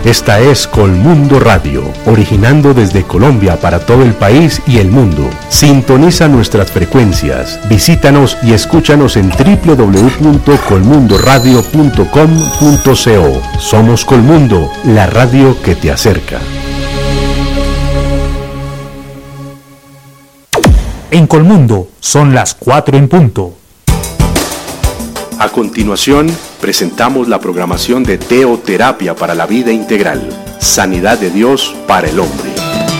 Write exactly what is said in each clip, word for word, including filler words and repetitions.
Esta es Colmundo Radio, originando desde Colombia para todo el país y el mundo. Sintoniza nuestras frecuencias, visítanos y escúchanos en doble u doble u doble u punto colmundo radio punto com punto co. Somos Colmundo, la radio que te acerca. En Colmundo son las cuatro en punto. A continuación, presentamos la programación de Teoterapia para la Vida Integral, Sanidad de Dios para el Hombre.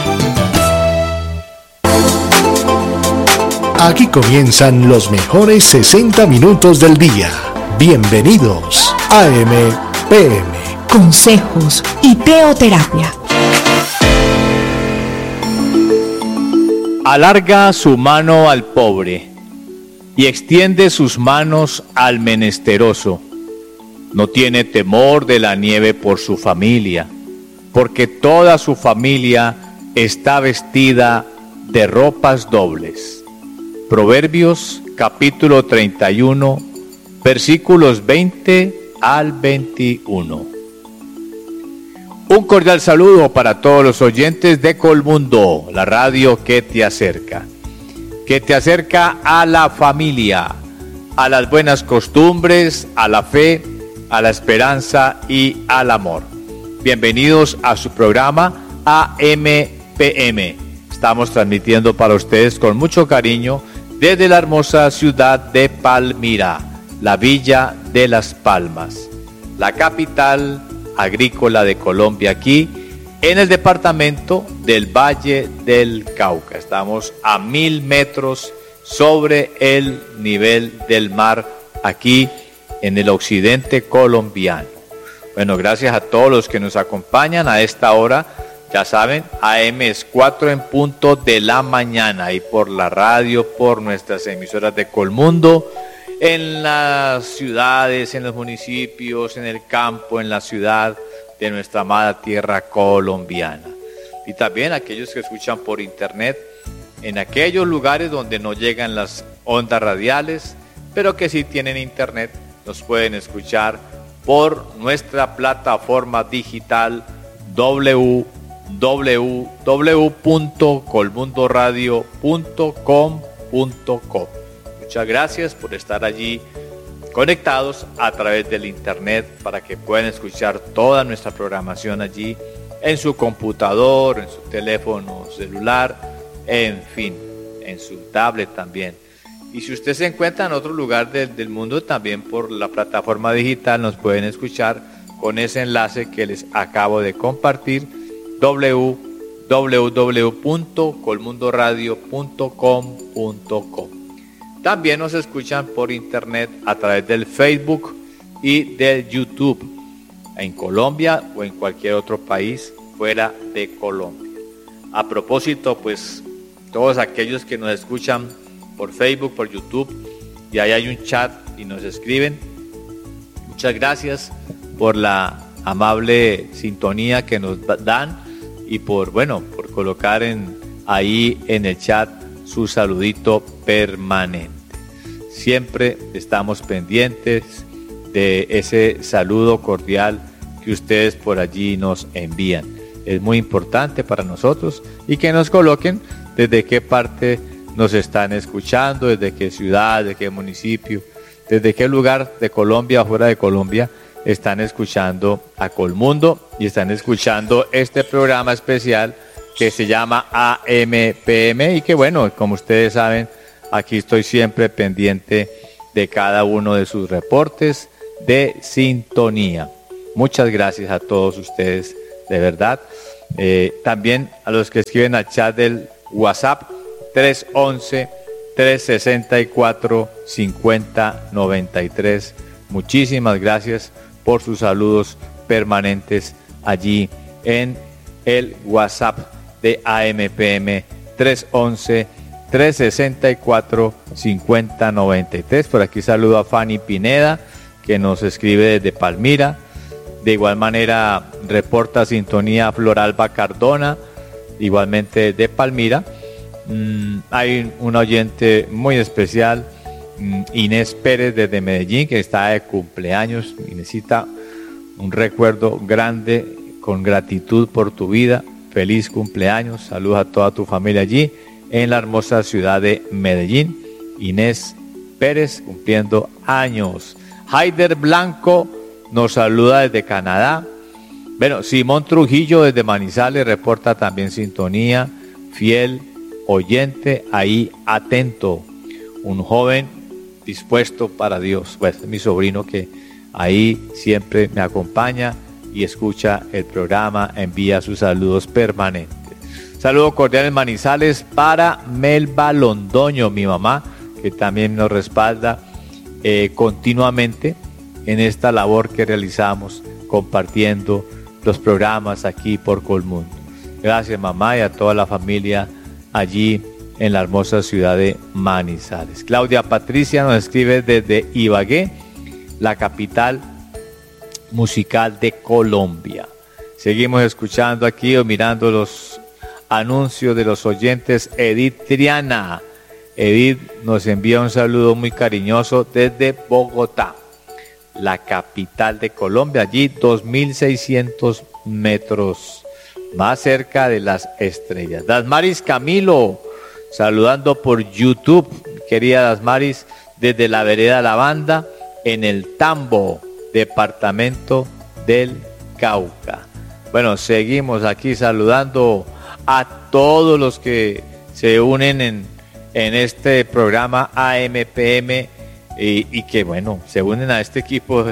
Aquí comienzan los mejores sesenta minutos del día. Bienvenidos a A M P M. Consejos y teoterapia. Alarga su mano al pobre y extiende sus manos al menesteroso. No tiene temor de la nieve por su familia, porque toda su familia está vestida de ropas dobles. Proverbios capítulo treinta y uno, versículos veinte al veintiuno. Un cordial saludo para todos los oyentes de Colmundo, la radio que te acerca. Que te acerca a la familia, a las buenas costumbres, a la fe, a la esperanza y al amor. Bienvenidos a su programa A M P M. Estamos transmitiendo para ustedes con mucho cariño desde la hermosa ciudad de Palmira, la Villa de las Palmas, la capital agrícola de Colombia, aquí en el departamento del Valle del Cauca. Estamos a mil metros sobre el nivel del mar, aquí en el occidente colombiano. Bueno, gracias a todos los que nos acompañan a esta hora. Ya saben, A M es cuatro en punto de la mañana, y por la radio, por nuestras emisoras de Colmundo, en las ciudades, en los municipios, en el campo, en la ciudad de nuestra amada tierra colombiana. Y también aquellos que escuchan por internet, en aquellos lugares donde no llegan las ondas radiales, pero que sí tienen internet, nos pueden escuchar por nuestra plataforma digital doble u doble u doble u punto colmundo radio punto com punto co. Muchas gracias por estar allí conectados a través del internet para que puedan escuchar toda nuestra programación allí en su computador, en su teléfono celular, en fin, en su tablet también. Y si usted se encuentra en otro lugar del, del mundo, también por la plataforma digital nos pueden escuchar con ese enlace que les acabo de compartir, doble u doble u doble u punto colmundo radio punto com punto co. También nos escuchan por internet a través del Facebook y del YouTube, en Colombia o en cualquier otro país fuera de Colombia. A propósito, pues, todos aquellos que nos escuchan por Facebook, por YouTube, y ahí hay un chat y nos escriben, muchas gracias por la amable sintonía que nos dan y por, bueno, por colocar en, ahí en el chat su saludito permanente. Siempre estamos pendientes de ese saludo cordial que ustedes por allí nos envían. Es muy importante para nosotros, y que nos coloquen desde qué parte nos están escuchando, desde qué ciudad, desde qué municipio, desde qué lugar de Colombia o fuera de Colombia están escuchando a Colmundo y están escuchando este programa especial que se llama A M P M, y que, bueno, como ustedes saben, aquí estoy siempre pendiente de cada uno de sus reportes de sintonía. Muchas gracias a todos ustedes, de verdad. Eh, también a los que escriben al chat del WhatsApp, tres once, tres sesenta y cuatro, cincuenta noventa y tres. Muchísimas gracias por sus saludos permanentes allí en el WhatsApp de A M P M, tres once, tres sesenta y cuatro, cincuenta noventa y tres. Por aquí saludo a Fanny Pineda, que nos escribe desde Palmira. De igual manera reporta sintonía Floralba Cardona, igualmente de Palmira. Mm, hay un oyente muy especial, mm, Inés Pérez desde Medellín, que está de cumpleaños y necesita un recuerdo grande con gratitud por tu vida. Feliz cumpleaños. Saludos a toda tu familia allí en la hermosa ciudad de Medellín. Inés Pérez cumpliendo años. Haider Blanco nos saluda desde Canadá. Bueno, Simón Trujillo desde Manizales reporta también sintonía. Fiel oyente, ahí atento. Un joven dispuesto para Dios. Pues es mi sobrino que ahí siempre me acompaña y escucha el programa, envía sus saludos permanentes. Saludo cordial en Manizales para Melba Londoño, mi mamá, que también nos respalda eh, continuamente en esta labor que realizamos, compartiendo los programas aquí por Colmundo. Gracias, mamá, y a toda la familia allí en la hermosa ciudad de Manizales. Claudia Patricia nos escribe desde Ibagué, la capital musical de Colombia. Seguimos escuchando aquí o mirando los anuncios de los oyentes. Edith Triana. Edith nos envía un saludo muy cariñoso desde Bogotá, la capital de Colombia, allí dos mil seiscientos metros más cerca de las estrellas. Dasmaris Camilo, saludando por YouTube, querida Dasmaris, desde la vereda La Banda, en el Tambo, departamento del Cauca. Bueno, seguimos aquí saludando a todos los que se unen en, en este programa A M P M y, y que, bueno, se unen a este equipo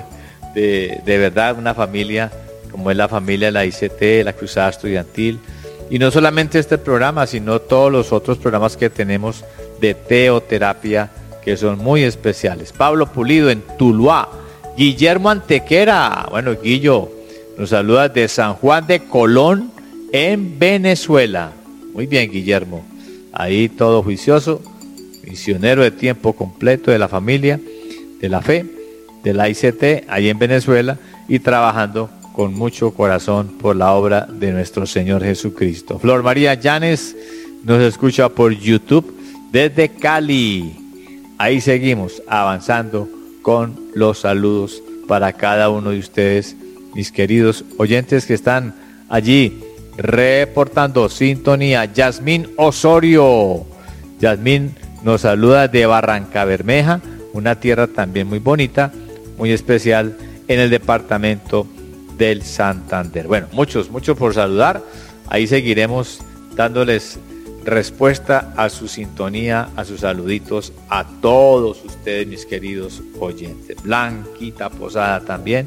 de, de verdad, una familia como es la familia de la I C T, la Cruzada Estudiantil, y no solamente este programa, sino todos los otros programas que tenemos de teoterapia que son muy especiales. Pablo Pulido en Tuluá, Guillermo Antequera, bueno, Guillo, nos saluda de San Juan de Colón, en Venezuela. Muy bien, Guillermo, ahí todo juicioso, misionero de tiempo completo de la familia, de la fe, de la I C T, ahí en Venezuela, y trabajando con mucho corazón por la obra de nuestro Señor Jesucristo. Flor María Llanes nos escucha por YouTube desde Cali. Ahí seguimos avanzando con los saludos para cada uno de ustedes, mis queridos oyentes que están allí reportando sintonía. Yasmín Osorio. Yasmín nos saluda de Barranca Bermeja, una tierra también muy bonita, muy especial en el departamento del Santander. Bueno, muchos, muchos por saludar. Ahí seguiremos dándoles respuesta a su sintonía, a sus saluditos, a todos ustedes, mis queridos oyentes. Blanquita Posada también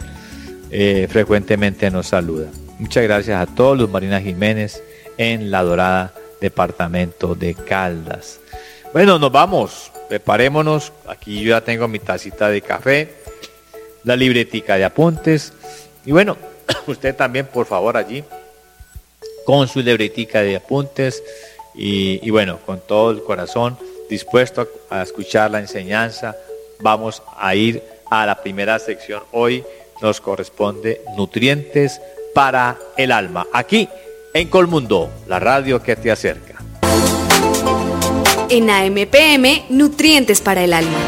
eh, frecuentemente nos saluda. Muchas gracias a todos. Luz Marina Jiménez en La Dorada, departamento de Caldas. Bueno, nos vamos, preparémonos. Aquí yo ya tengo mi tacita de café, la libretica de apuntes. Y bueno, usted también, por favor, allí, con su libretica de apuntes y, y bueno, con todo el corazón, dispuesto a, a escuchar la enseñanza. Vamos a ir a la primera sección. Hoy nos corresponde nutrientes para el alma. Aquí, en Colmundo, la radio que te acerca. En A M P M, nutrientes para el alma.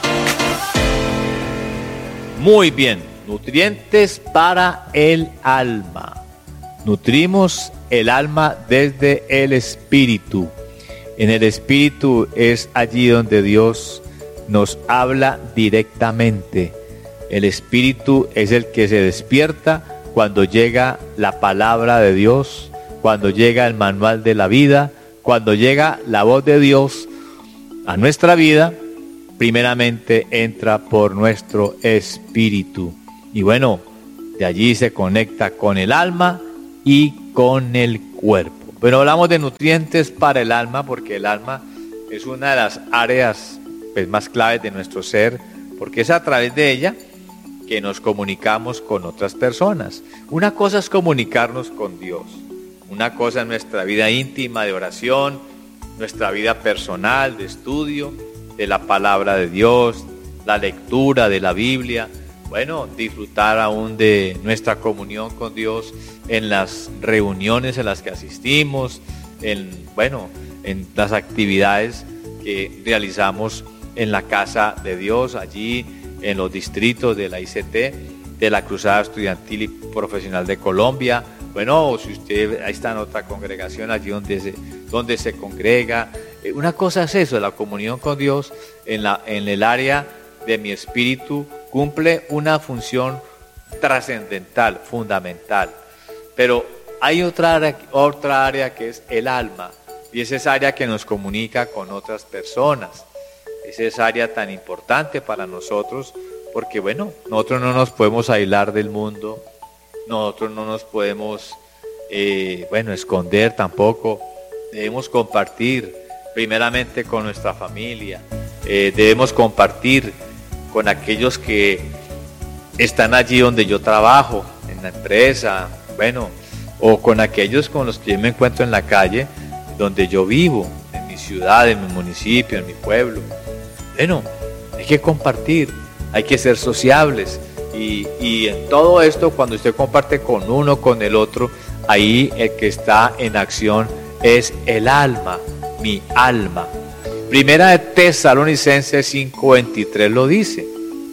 Muy bien. Nutrientes para el alma. Nutrimos el alma desde el espíritu. En el espíritu es allí donde Dios nos habla directamente. El espíritu es el que se despierta cuando llega la palabra de Dios, cuando llega el manual de la vida, cuando llega la voz de Dios a nuestra vida. Primeramente entra por nuestro espíritu. Y bueno, de allí se conecta con el alma y con el cuerpo. Pero hablamos de nutrientes para el alma porque el alma es una de las áreas pues, más claves de nuestro ser, porque es a través de ella que nos comunicamos con otras personas. Una cosa es comunicarnos con Dios, una cosa es nuestra vida íntima de oración, nuestra vida personal de estudio de la palabra de Dios, la lectura de la Biblia. Bueno, disfrutar aún de nuestra comunión con Dios en las reuniones en las que asistimos, en, bueno, en las actividades que realizamos en la casa de Dios, allí en los distritos de la I C T, de la Cruzada Estudiantil y Profesional de Colombia, Bueno, o si usted ahí está en otra congregación, allí donde se, donde se congrega. Una cosa es eso, la comunión con Dios en, la, en el área de mi espíritu cumple una función trascendental, fundamental. Pero hay otra área, otra área que es el alma, y es esa área que nos comunica con otras personas. Es esa área tan importante para nosotros, porque bueno, nosotros no nos podemos aislar del mundo, nosotros no nos podemos, eh, bueno, esconder tampoco. Debemos compartir primeramente con nuestra familia, eh, debemos compartir con aquellos que están allí donde yo trabajo, en la empresa, bueno, o con aquellos con los que yo me encuentro en la calle, donde yo vivo, en mi ciudad, en mi municipio, en mi pueblo. Bueno, hay que compartir, hay que ser sociables. Y, y en todo esto, cuando usted comparte con uno, con el otro, ahí el que está en acción es el alma, mi alma. Primera de Tesalonicenses cinco veintitrés lo dice: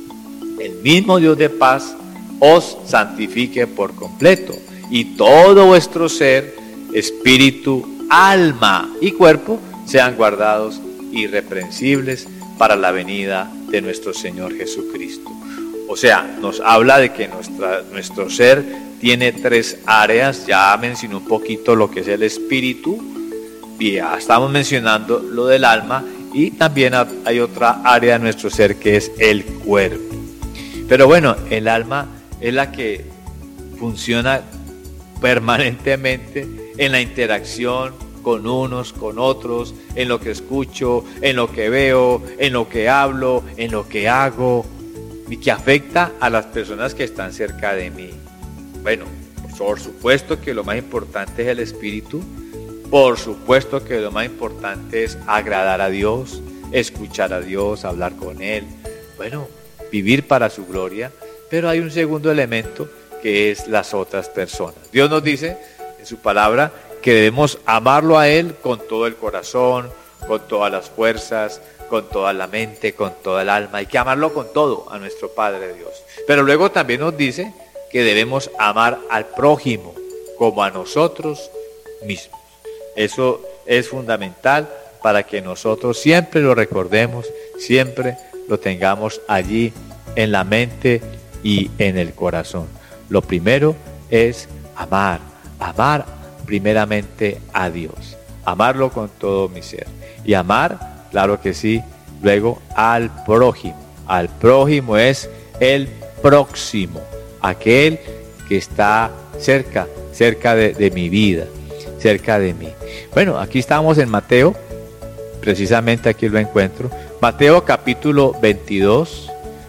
el mismo Dios de paz os santifique por completo, y todo vuestro ser, espíritu, alma y cuerpo sean guardados irreprensibles para la venida de nuestro Señor Jesucristo. O sea, nos habla de que nuestra, nuestro ser tiene tres áreas. Ya mencioné un poquito lo que es el espíritu, y ya estamos mencionando lo del alma, y también hay otra área de nuestro ser que es el cuerpo. Pero bueno, el alma es la que funciona permanentemente en la interacción con unos, con otros, en lo que escucho, en lo que veo, en lo que hablo, en lo que hago, y que afecta a las personas que están cerca de mí. Bueno, por supuesto que lo más importante es el espíritu, por supuesto que lo más importante es agradar a Dios, escuchar a Dios, hablar con Él, bueno, vivir para su gloria, pero hay un segundo elemento que es las otras personas. Dios nos dice en su palabra que debemos amarlo a Él con todo el corazón, con todas las fuerzas, con toda la mente, con toda el alma. Hay que amarlo con todo a nuestro Padre Dios. Pero luego también nos dice que debemos amar al prójimo como a nosotros mismos. Eso es fundamental para que nosotros siempre lo recordemos, siempre lo tengamos allí en la mente y en el corazón. Lo primero es amar, amar primeramente a Dios, amarlo con todo mi ser, y amar, claro que sí, luego al prójimo. Al prójimo es el próximo, aquel que está cerca, cerca de, de mi vida, cerca de mí. Bueno, aquí estamos en Mateo, precisamente aquí lo encuentro. Mateo capítulo veintidós,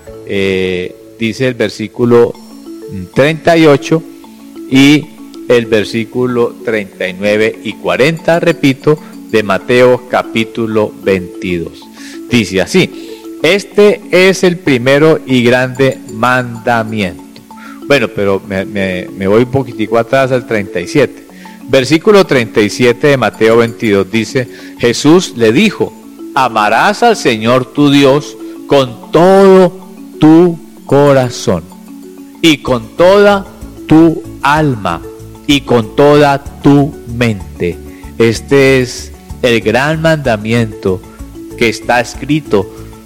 eh, dice el versículo treinta y ocho y el versículo treinta y nueve y cuarenta, repito, de Mateo capítulo veintidós. Dice así: este es el primero y grande mandamiento. Bueno, pero me, me, me voy un poquitico atrás al treinta y siete. Versículo treinta y siete de Mateo veintidós dice: Jesús le dijo: amarás al Señor tu Dios con todo tu corazón, y con toda tu alma, y con toda tu mente. Este es el gran mandamiento que está escrito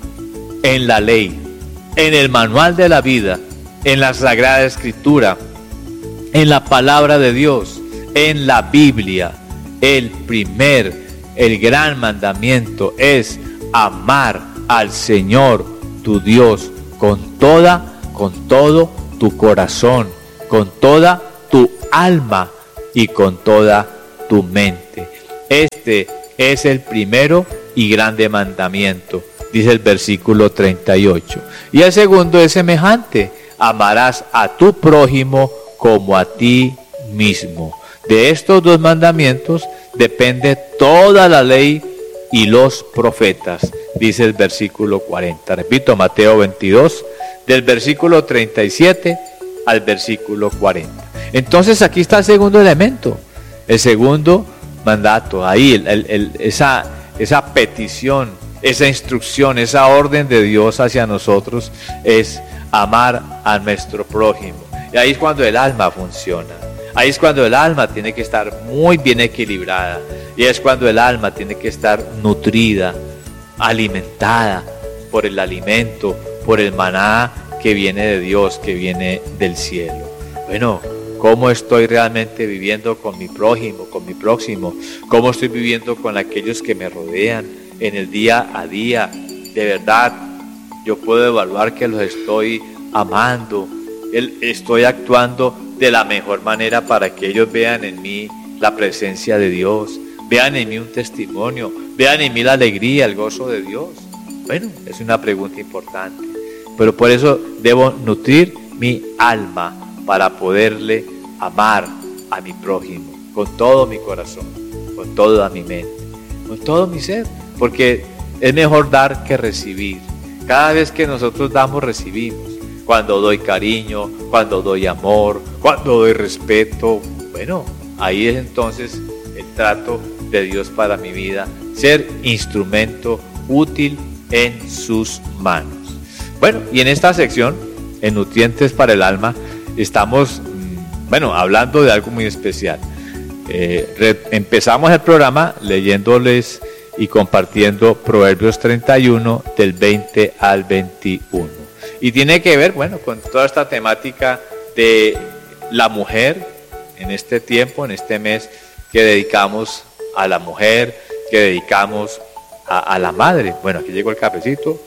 en la ley, en el manual de la vida, en la Sagrada Escritura, en la palabra de Dios, en la Biblia. El primer, el gran mandamiento es amar al Señor tu Dios con toda, con todo tu corazón, con toda tu alma y con toda tu mente. Este es el primero y grande mandamiento, dice el versículo treinta y ocho. Y el segundo es semejante: amarás a tu prójimo como a ti mismo. De estos dos mandamientos depende toda la ley y los profetas, dice el versículo cuarenta. Repito, Mateo veintidós, del versículo treinta y siete al versículo cuarenta. Entonces aquí está el segundo elemento, el segundo mandato, ahí el, el, el, esa, esa petición, esa instrucción, esa orden de Dios hacia nosotros es amar a nuestro prójimo. Y ahí es cuando el alma funciona. Ahí es cuando el alma tiene que estar muy bien equilibrada. Y es cuando el alma tiene que estar nutrida, alimentada por el alimento, por el maná que viene de Dios, que viene del cielo. Bueno, ¿cómo estoy realmente viviendo con mi prójimo, con mi próximo? ¿Cómo estoy viviendo con aquellos que me rodean en el día a día? De verdad, yo puedo evaluar que los estoy amando, estoy actuando de la mejor manera para que ellos vean en mí la presencia de Dios, vean en mí un testimonio, vean en mí la alegría, el gozo de Dios. Bueno, es una pregunta importante, pero por eso debo nutrir mi alma para poderle amar a mi prójimo con todo mi corazón, con toda mi mente, con todo mi ser, porque es mejor dar que recibir. Cada vez que nosotros damos, recibimos. Cuando doy cariño, cuando doy amor, cuando doy respeto, bueno, ahí es entonces el trato de Dios para mi vida, ser instrumento útil en sus manos. Bueno, y en esta sección, en Nutrientes para el Alma, estamos, bueno, hablando de algo muy especial. Eh, re, empezamos el programa leyéndoles y compartiendo Proverbios treinta y uno del veinte al veintiuno. Y tiene que ver, bueno, con toda esta temática de la mujer en este tiempo, en este mes que dedicamos a la mujer, que dedicamos a, a la madre. Bueno, aquí llegó el cafecito.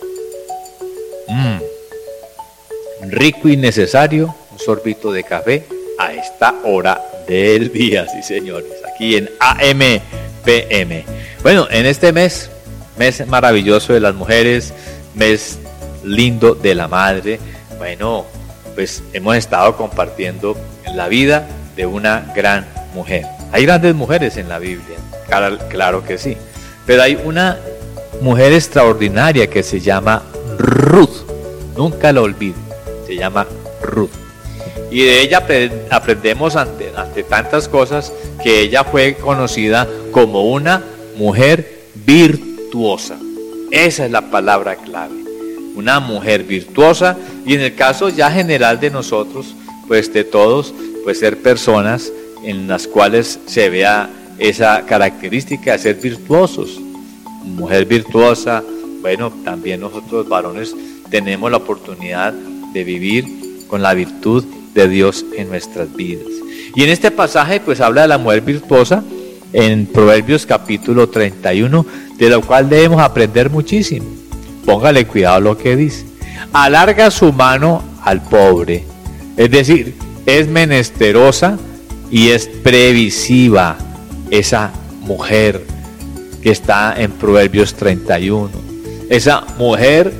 Mm. Rico y necesario, un sorbito de café a esta hora del día, sí señores, aquí en A M P M. Bueno, en este mes, mes maravilloso de las mujeres, mes lindo de la madre, bueno, pues hemos estado compartiendo la vida de una gran mujer. Hay grandes mujeres en la Biblia, claro, claro que sí, pero hay una mujer extraordinaria que se llama Ruth, nunca la olvido, se llama Ruth. Y de ella aprendemos ante, ante tantas cosas que ella fue conocida como una mujer virtuosa. Esa es la palabra clave, una mujer virtuosa. Y en el caso ya general de nosotros, pues de todos, pues ser personas en las cuales se vea esa característica de ser virtuosos. Mujer virtuosa, bueno, también nosotros varones tenemos la oportunidad de vivir con la virtud de Dios en nuestras vidas. Y en este pasaje pues habla de la mujer virtuosa en Proverbios capítulo treinta y uno, de lo cual debemos aprender muchísimo. Póngale cuidado a lo que dice. Alarga su mano al pobre, es decir, es menesterosa y es previsiva esa mujer que está en Proverbios treinta y uno. Esa mujer,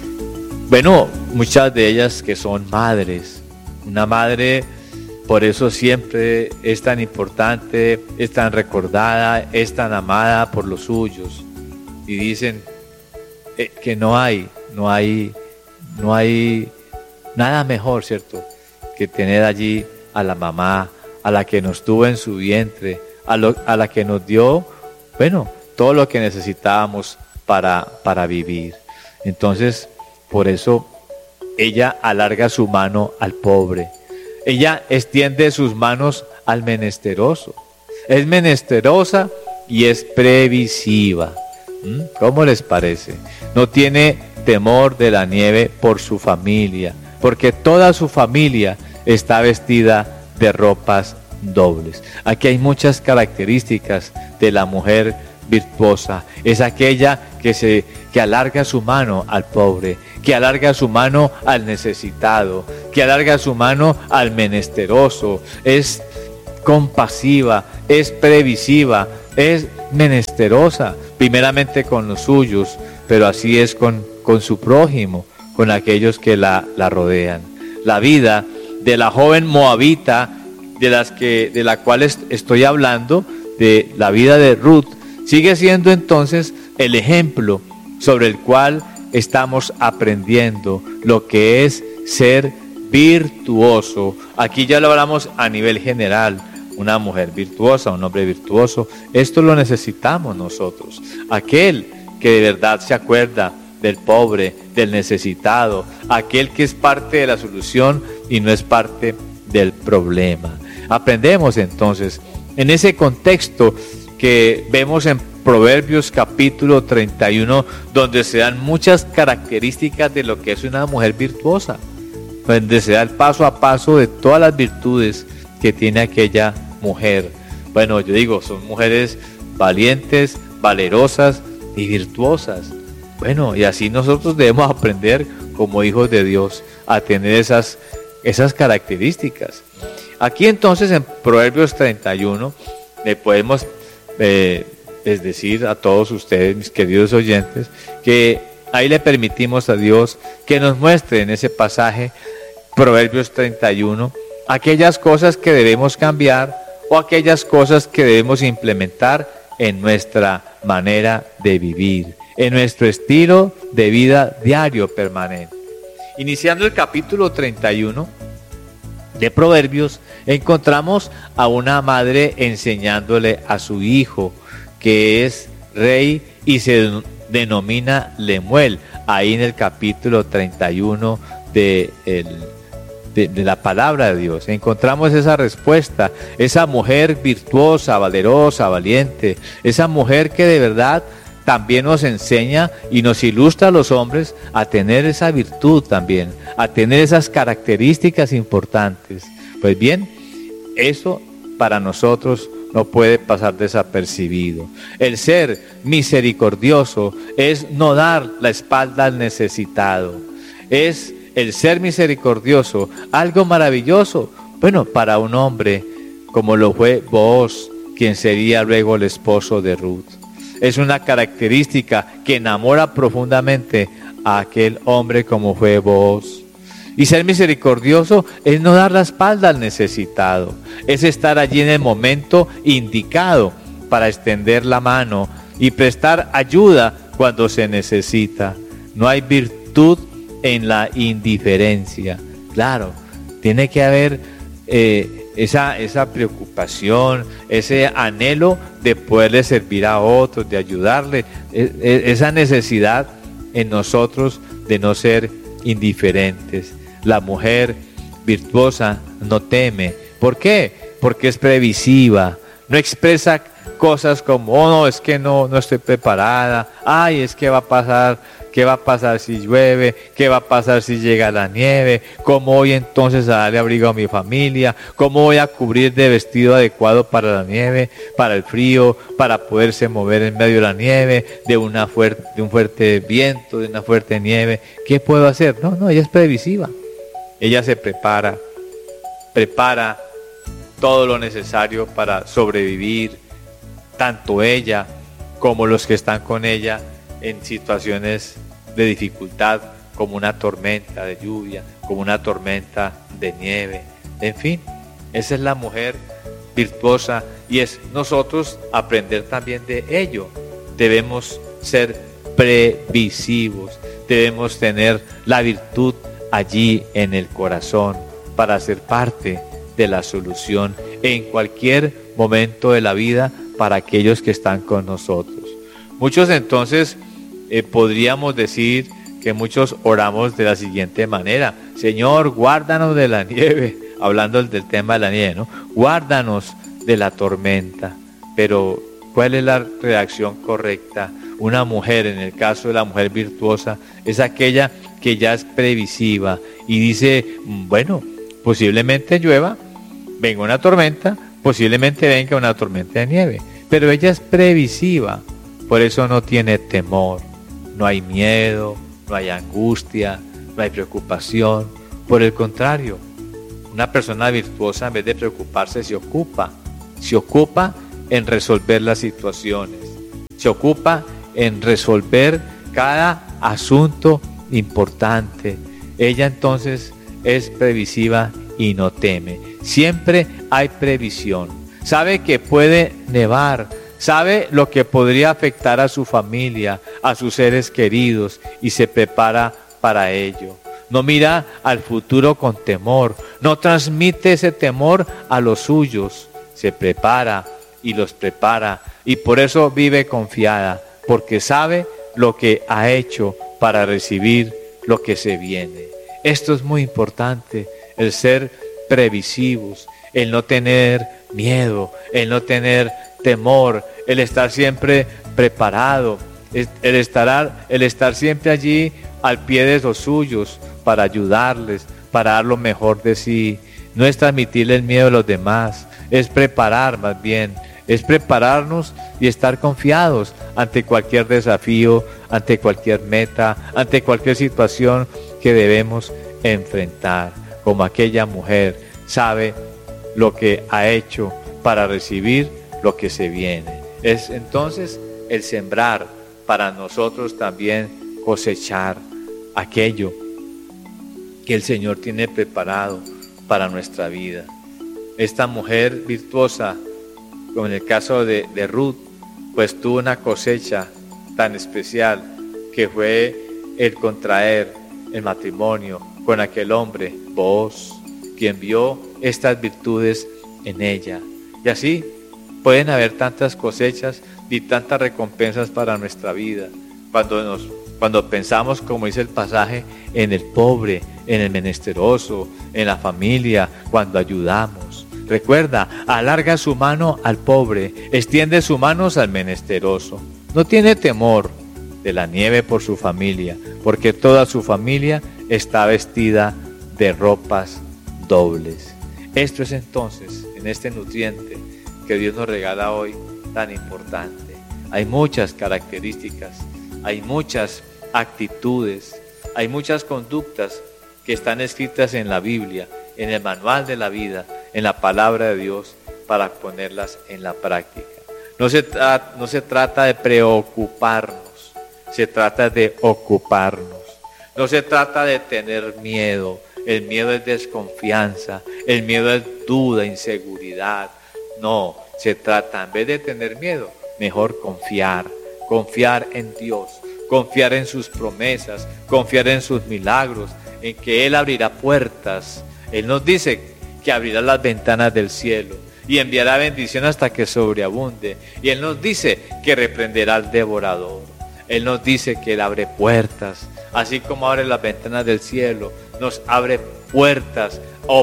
bueno, muchas de ellas que son madres. Una madre, por eso siempre es tan importante, es tan recordada, es tan amada por los suyos. Y dicen eh, que no hay, no hay, no hay nada mejor, ¿cierto?, que tener allí a la mamá, a la que nos tuvo en su vientre, a, lo, a la que nos dio, bueno, todo lo que necesitábamos para, para vivir. Entonces, por eso ella alarga su mano al pobre. Ella extiende sus manos al menesteroso. Es menesterosa y es previsiva. ¿Mm? ¿Cómo les parece? No tiene temor de la nieve por su familia, porque toda su familia está vestida de ropas dobles. Aquí hay muchas características de la mujer virtuosa. Es aquella que se que alarga su mano al pobre, que alarga su mano al necesitado, que alarga su mano al menesteroso. Es compasiva, es previsiva, es menesterosa, primeramente con los suyos, pero así es con, con su prójimo, con aquellos que la, la rodean. La vida de la joven moabita, de, las que, de la cual est- estoy hablando, de la vida de Ruth, sigue siendo entonces el ejemplo sobre el cual estamos aprendiendo lo que es ser virtuoso. Aquí ya lo hablamos a nivel general, una mujer virtuosa, un hombre virtuoso. Esto lo necesitamos nosotros. Aquel que de verdad se acuerda del pobre, del necesitado, aquel que es parte de la solución y no es parte del problema. Aprendemos entonces en ese contexto que vemos en Proverbios capítulo treinta y uno, donde se dan muchas características de lo que es una mujer virtuosa, donde se da el paso a paso de todas las virtudes que tiene aquella mujer. Bueno, yo digo, son mujeres valientes, valerosas y virtuosas. Bueno, y así nosotros debemos aprender como hijos de Dios a tener esas, esas características. Aquí entonces en Proverbios treinta y uno le podemos eh, es decir a todos ustedes, mis queridos oyentes, que ahí le permitimos a Dios que nos muestre en ese pasaje, Proverbios treinta y uno, aquellas cosas que debemos cambiar o aquellas cosas que debemos implementar en nuestra manera de vivir, en nuestro estilo de vida diario permanente. Iniciando el capítulo treinta y uno de Proverbios, encontramos a una madre enseñándole a su hijo, que es rey y se denomina Lemuel, ahí en el capítulo treinta y uno de, el, de, de la palabra de Dios. Encontramos esa respuesta, esa mujer virtuosa, valerosa, valiente, esa mujer que de verdad también nos enseña y nos ilustra a los hombres a tener esa virtud también, a tener esas características importantes. Pues bien, eso para nosotros no puede pasar desapercibido. El ser misericordioso es no dar la espalda al necesitado. Es el ser misericordioso algo maravilloso, bueno, para un hombre como lo fue Booz, quien sería luego el esposo de Ruth. Es una característica que enamora profundamente a aquel hombre como fue Booz. Y ser misericordioso es no dar la espalda al necesitado, es estar allí en el momento indicado para extender la mano y prestar ayuda cuando se necesita. No hay virtud en la indiferencia. Claro, tiene que haber eh, esa, esa preocupación, ese anhelo de poderle servir a otros, de ayudarle, esa necesidad en nosotros de no ser indiferentes. La mujer virtuosa no teme. ¿Por qué? Porque es previsiva, no expresa cosas como, oh no, es que no, no estoy preparada, ay, es que va a pasar, qué va a pasar si llueve, qué va a pasar si llega la nieve, cómo voy entonces a darle abrigo a mi familia, cómo voy a cubrir de vestido adecuado para la nieve, para el frío, para poderse mover en medio de la nieve, de, una fuerte, de un fuerte viento, de una fuerte nieve, ¿qué puedo hacer? No, no, ella es previsiva, ella se prepara, prepara todo lo necesario para sobrevivir, tanto ella como los que están con ella en situaciones de dificultad, como una tormenta de lluvia, como una tormenta de nieve. En fin, esa es la mujer virtuosa y es nosotros aprender también de ello. Debemos ser previsivos, debemos tener la virtud allí en el corazón para ser parte de la solución en cualquier momento de la vida para aquellos que están con nosotros. Muchos entonces eh, podríamos decir que muchos oramos de la siguiente manera: Señor, guárdanos de la nieve, hablando del tema de la nieve, ¿no? Guárdanos de la tormenta. Pero ¿cuál es la reacción correcta? Una mujer, en el caso de la mujer virtuosa, es aquella que ya es previsiva y dice, bueno, posiblemente llueva, venga una tormenta, posiblemente venga una tormenta de nieve, pero ella es previsiva, por eso no tiene temor, no hay miedo, no hay angustia, no hay preocupación. Por el contrario, una persona virtuosa, en vez de preocuparse, se ocupa, se ocupa en resolver las situaciones, se ocupa en resolver cada asunto importante. Ella entonces es previsiva y no teme. Siempre hay previsión. Sabe que puede nevar, sabe lo que podría afectar a su familia, a sus seres queridos, y se prepara para ello. No mira al futuro con temor, no transmite ese temor a los suyos, se prepara y los prepara, y por eso vive confiada, porque sabe lo que ha hecho para recibir lo que se viene. Esto es muy importante, el ser previsivos, el no tener miedo, el no tener temor, el estar siempre preparado, el estar, el estar siempre allí al pie de los suyos para ayudarles, para dar lo mejor de sí. No es transmitirle el miedo a los demás, es preparar más bien, es prepararnos y estar confiados ante cualquier desafío, ante cualquier meta, ante cualquier situación que debemos enfrentar. Como aquella mujer sabe lo que ha hecho para recibir lo que se viene. Es entonces el sembrar para nosotros también cosechar aquello que el Señor tiene preparado para nuestra vida. Esta mujer virtuosa, como en el caso de, de Ruth, pues tuvo una cosecha tan especial que fue el contraer el matrimonio con aquel hombre, Booz, quien vio estas virtudes en ella. Y así pueden haber tantas cosechas y tantas recompensas para nuestra vida. Cuando, nos, cuando pensamos, como dice el pasaje, en el pobre, en el menesteroso, en la familia, cuando ayudamos. Recuerda, alarga su mano al pobre, extiende sus manos al menesteroso. No tiene temor de la nieve por su familia, porque toda su familia está vestida de ropas dobles. Esto es entonces, en este nutriente que Dios nos regala hoy, tan importante. Hay muchas características, hay muchas actitudes, hay muchas conductas que están escritas en la Biblia, en el manual de la vida, en la palabra de Dios, para ponerlas en la práctica. No se, tra- no se trata de preocuparnos, se trata de ocuparnos. No se trata de tener miedo. El miedo es desconfianza, el miedo es duda, inseguridad. No, se trata, en vez de tener miedo, mejor confiar, confiar en Dios, confiar en sus promesas, confiar en sus milagros, en que Él abrirá puertas. Él nos dice que abrirá las ventanas del cielo y enviará bendición hasta que sobreabunde. Y Él nos dice que reprenderá al devorador. Él nos dice que Él abre puertas, así como abre las ventanas del cielo, nos abre puertas,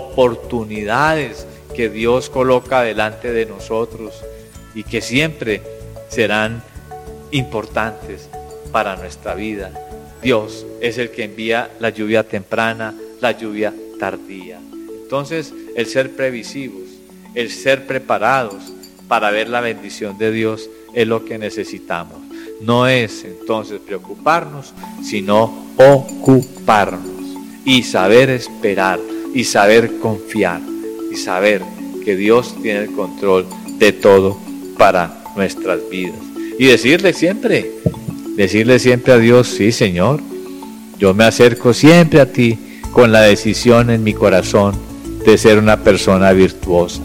oportunidades que Dios coloca delante de nosotros y que siempre serán importantes para nuestra vida. Dios es el que envía la lluvia temprana, la lluvia tardía. Entonces, el ser previsivos, el ser preparados para ver la bendición de Dios es lo que necesitamos. No es entonces preocuparnos, sino ocuparnos y saber esperar y saber confiar y saber que Dios tiene el control de todo para nuestras vidas. Y decirle siempre, decirle siempre a Dios, sí, Señor, yo me acerco siempre a ti con la decisión en mi corazón de ser una persona virtuosa.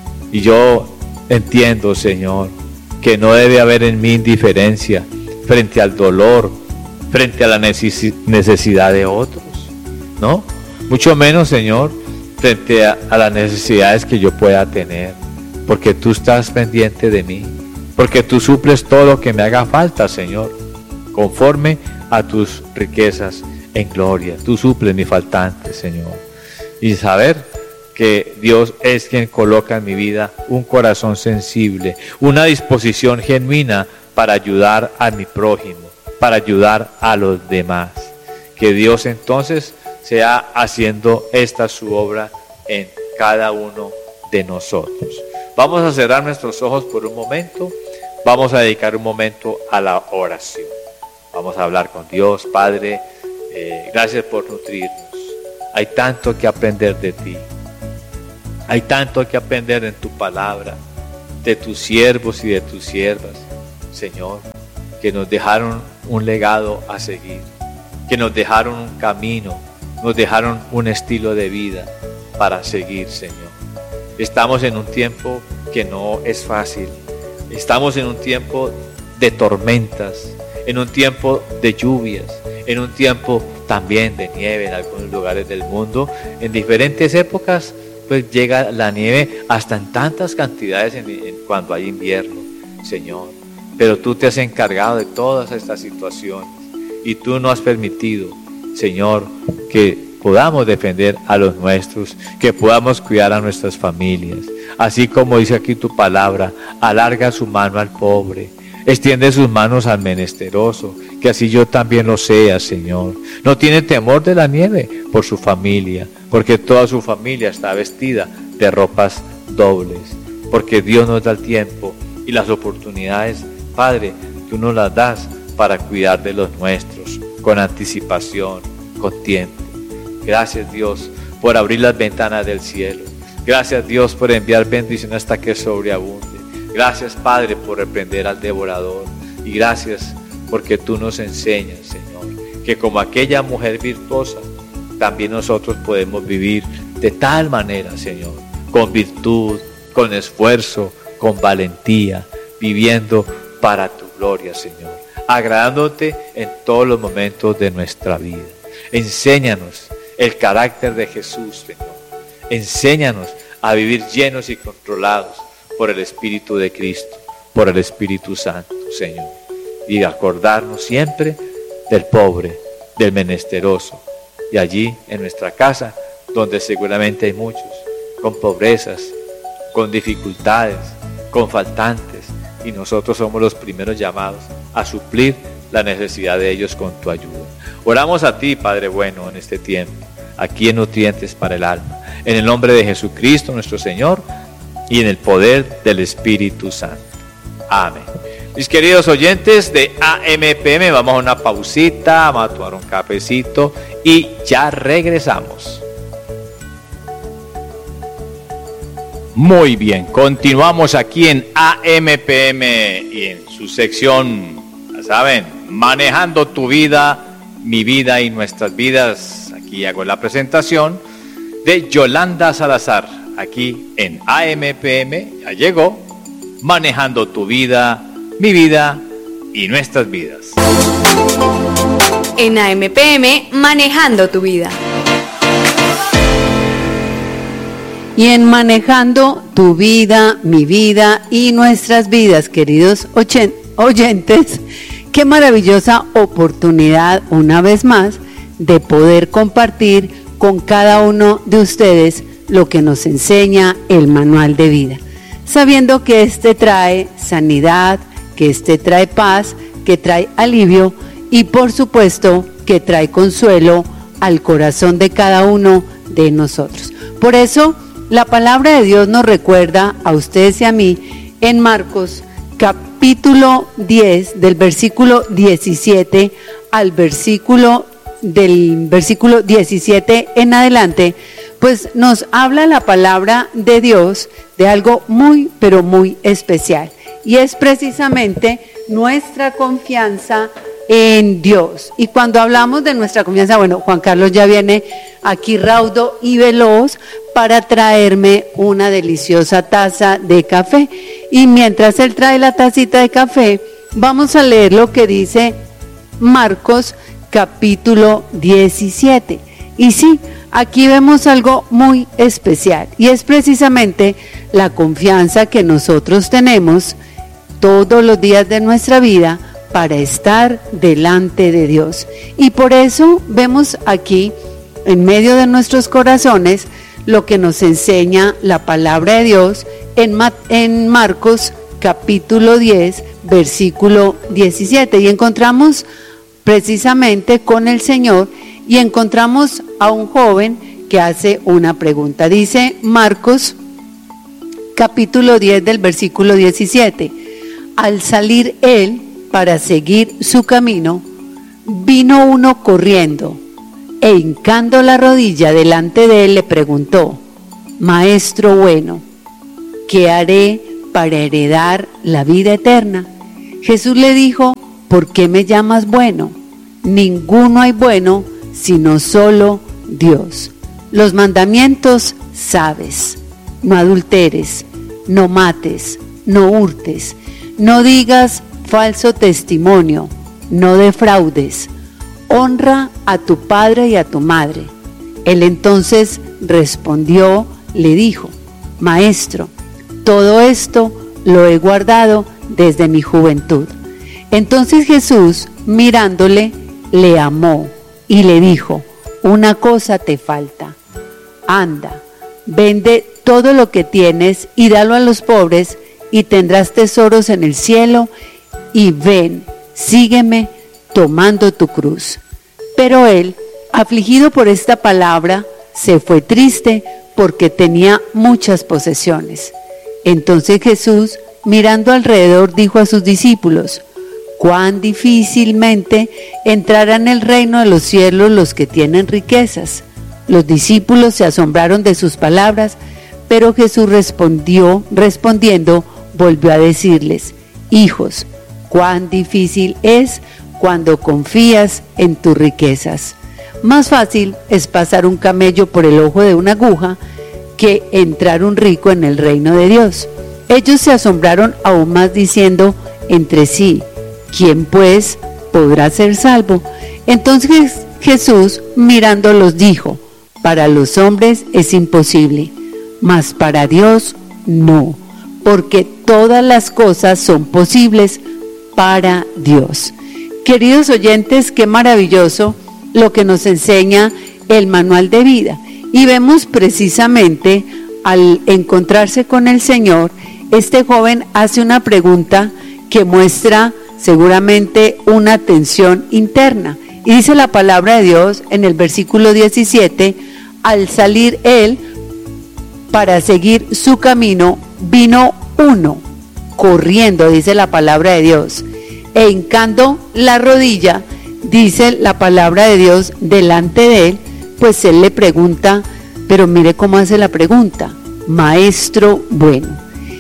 Y yo entiendo, Señor, que no debe haber en mí indiferencia frente al dolor, frente a la necesidad de otros, ¿no? Mucho menos, Señor, frente a, a las necesidades que yo pueda tener, porque tú estás pendiente de mí, porque tú suples todo lo que me haga falta, Señor, conforme a tus riquezas en gloria. Tú suples mi faltante, Señor. Y saber que Dios es quien coloca en mi vida un corazón sensible, una disposición genuina para ayudar a mi prójimo, para ayudar a los demás. Que Dios entonces sea haciendo esta su obra en cada uno de nosotros. Vamos a cerrar nuestros ojos por un momento, vamos a dedicar un momento a la oración. Vamos a hablar con Dios. Padre, eh, gracias por nutrirnos. Hay tanto que aprender de ti. Hay tanto que aprender en tu palabra, de tus siervos y de tus siervas, Señor, que nos dejaron un legado a seguir, que nos dejaron un camino, nos dejaron un estilo de vida para seguir, Señor. Estamos en un tiempo que no es fácil, estamos en un tiempo de tormentas, en un tiempo de lluvias, en un tiempo también de nieve en algunos lugares del mundo, en diferentes épocas. Pues llega la nieve hasta en tantas cantidades en, en, cuando hay invierno, Señor. Pero tú te has encargado de todas estas situaciones y tú no has permitido, Señor, que podamos defender a los nuestros, que podamos cuidar a nuestras familias. Así como dice aquí tu palabra, alarga su mano al pobre, extiende sus manos al menesteroso, que así yo también lo sea, Señor. No tiene temor de la nieve por su familia, porque toda su familia está vestida de ropas dobles, porque Dios nos da el tiempo y las oportunidades, Padre, tú nos las das para cuidar de los nuestros, con anticipación, con tiempo. Gracias, Dios, por abrir las ventanas del cielo. Gracias, Dios, por enviar bendición hasta que sobreabunde. Gracias, Padre, por reprender al devorador. Y gracias porque tú nos enseñas, Señor, que como aquella mujer virtuosa, también nosotros podemos vivir de tal manera, Señor, con virtud, con esfuerzo, con valentía, viviendo para tu gloria, Señor, agradándote en todos los momentos de nuestra vida. Enséñanos el carácter de Jesús, Señor. Enséñanos a vivir llenos y controlados por el Espíritu de Cristo, por el Espíritu Santo, Señor. Y acordarnos siempre del pobre, del menesteroso. Y allí en nuestra casa, donde seguramente hay muchos, con pobrezas, con dificultades, con faltantes. Y nosotros somos los primeros llamados a suplir la necesidad de ellos con tu ayuda. Oramos a ti, Padre bueno, en este tiempo, aquí en Nutrientes para el Alma, en el nombre de Jesucristo nuestro Señor y en el poder del Espíritu Santo. Amén. Mis queridos oyentes de A M P M, vamos a una pausita, vamos a tomar un cafecito y ya regresamos. Muy bien, continuamos aquí en A M P M y en su sección, ya saben, manejando tu vida, mi vida y nuestras vidas. Aquí hago la presentación de Yolanda Salazar, aquí en A M P M. Ya llegó, manejando tu vida, mi vida y nuestras vidas. En A M P M, manejando tu vida. Y en manejando tu vida, mi vida y nuestras vidas, queridos oyentes, qué maravillosa oportunidad una vez más de poder compartir con cada uno de ustedes lo que nos enseña el manual de vida, sabiendo que este trae sanidad, que este trae paz, que trae alivio y por supuesto que trae consuelo al corazón de cada uno de nosotros. Por eso la palabra de Dios nos recuerda a ustedes y a mí en Marcos capítulo diez, del versículo diecisiete al versículo del versículo diecisiete en adelante, pues nos habla la palabra de Dios de algo muy, pero muy especial. Y es precisamente nuestra confianza en Dios. Y cuando hablamos de nuestra confianza, bueno, Juan Carlos ya viene aquí raudo y veloz para traerme una deliciosa taza de café. Y mientras él trae la tacita de café, vamos a leer lo que dice Marcos capítulo diecisiete. Y sí, aquí vemos algo muy especial y es precisamente la confianza que nosotros tenemos todos los días de nuestra vida para estar delante de Dios. Y por eso vemos aquí en medio de nuestros corazones lo que nos enseña la palabra de Dios en, Ma- en Marcos capítulo diez versículo diecisiete, y encontramos precisamente con el Señor y encontramos a un joven que hace una pregunta. Dice Marcos capítulo diez del versículo diecisiete: al salir él para seguir su camino, vino uno corriendo e hincando la rodilla delante de él le preguntó: Maestro bueno, ¿qué haré para heredar la vida eterna? Jesús le dijo: ¿por qué me llamas bueno? Ninguno hay bueno sino solo Dios. Los mandamientos sabes: no adulteres, no mates, no hurtes, no digas falso testimonio, no defraudes, honra a tu padre y a tu madre. Él entonces respondió, le dijo: Maestro, todo esto lo he guardado desde mi juventud. Entonces Jesús, mirándole, le amó y le dijo: una cosa te falta. Anda, vende todo lo que tienes y dalo a los pobres y tendrás tesoros en el cielo, y ven, sígueme tomando tu cruz. Pero él, afligido por esta palabra, se fue triste porque tenía muchas posesiones. Entonces Jesús, mirando alrededor, dijo a sus discípulos: cuán difícilmente entrarán en el reino de los cielos los que tienen riquezas. Los discípulos se asombraron de sus palabras, pero Jesús respondió, respondiendo, volvió a decirles: hijos, cuán difícil es cuando confías en tus riquezas. Más fácil es pasar un camello por el ojo de una aguja que entrar un rico en el reino de Dios. Ellos se asombraron aún más, diciendo entre sí: ¿quién pues podrá ser salvo? Entonces Jesús, mirándolos, dijo: para los hombres es imposible, mas para Dios no, porque todas las cosas son posibles para Dios. Queridos oyentes, qué maravilloso lo que nos enseña el manual de vida. Y vemos precisamente, al encontrarse con el Señor, este joven hace una pregunta que muestra seguramente una tensión interna. Y dice la palabra de Dios en el versículo diecisiete: al salir él para seguir su camino, vino uno corriendo, dice la palabra de Dios, e hincando la rodilla, dice la palabra de Dios, delante de él, pues él le pregunta, pero mire cómo hace la pregunta: maestro bueno.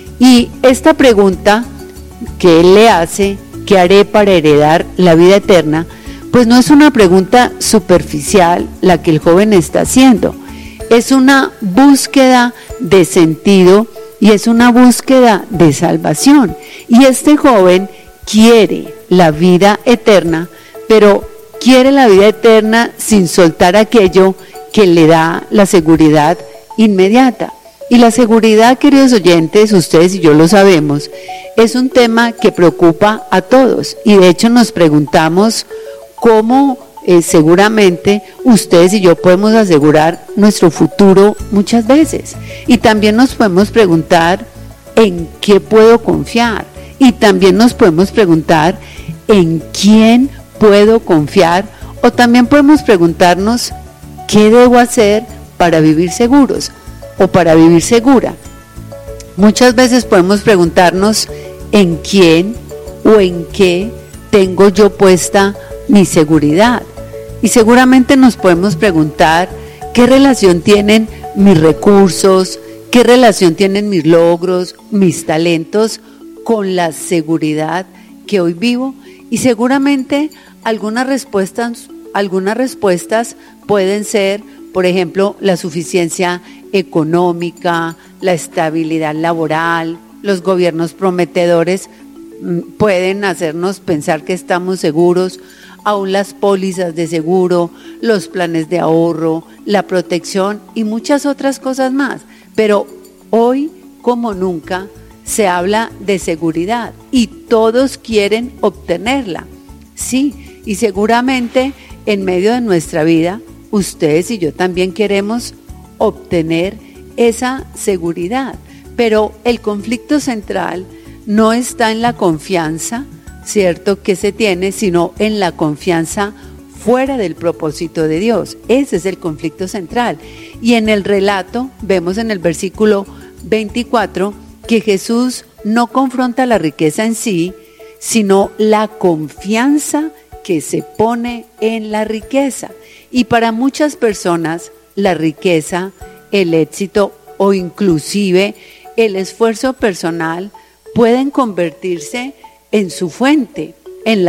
Y esta pregunta que él le hace, ¿qué haré para heredar la vida eterna?, pues no es una pregunta superficial la que el joven está haciendo, es una búsqueda de sentido y es una búsqueda de salvación. Y este joven quiere la vida eterna, pero quiere la vida eterna sin soltar aquello que le da la seguridad inmediata. Y la seguridad, queridos oyentes, ustedes y yo lo sabemos, es un tema que preocupa a todos. Y de hecho nos preguntamos cómo eh, seguramente ustedes y yo podemos asegurar nuestro futuro muchas veces. Y también nos podemos preguntar en qué puedo confiar. Y también nos podemos preguntar en quién puedo confiar. O también podemos preguntarnos qué debo hacer para vivir seguros o para vivir segura. Muchas veces podemos preguntarnos en quién o en qué tengo yo puesta mi seguridad. Y seguramente nos podemos preguntar qué relación tienen mis recursos, qué relación tienen mis logros, mis talentos con la seguridad que hoy vivo. Y seguramente algunas respuestas, algunas respuestas pueden ser, por ejemplo, la suficiencia económica, la estabilidad laboral. Los gobiernos prometedores pueden hacernos pensar que estamos seguros, aún las pólizas de seguro, los planes de ahorro, la protección y muchas otras cosas más. Pero hoy, como nunca, se habla de seguridad y todos quieren obtenerla. Sí, y seguramente en medio de nuestra vida, ustedes y yo también queremos obtener esa seguridad. Pero el conflicto central no está en la confianza, ¿cierto?, que se tiene, sino en la confianza fuera del propósito de Dios. Ese es el conflicto central. Y en el relato vemos en el versículo veinticuatro que Jesús no confronta la riqueza en sí, sino la confianza que se pone en la riqueza. Y para muchas personas, la riqueza, el éxito o inclusive el esfuerzo personal pueden convertirse en su fuente, en la